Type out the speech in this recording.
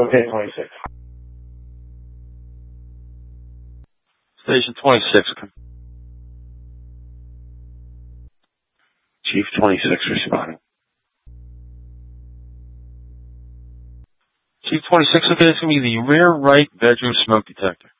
Okay, 26. Station 26. Chief 26 responding. Chief 26, okay, it's going to be the rear right bedroom smoke detector.